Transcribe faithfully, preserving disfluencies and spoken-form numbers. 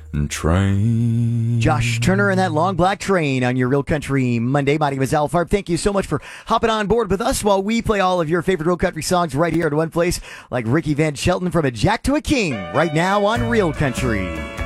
train. Josh Turner and that Long Black Train on your Real Country Monday. My name is Al Farb. Thank you so much for hopping on board with us while we play all of your favorite Real Country songs right here in one place, like Ricky Van Shelton from A Jack to a King, right now on Real Country.